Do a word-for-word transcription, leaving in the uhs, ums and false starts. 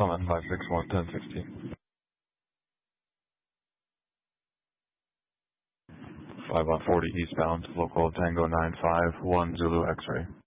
Summit five six one, ten sixteen. five one forty eastbound, local Tango nine five one Zulu X-ray.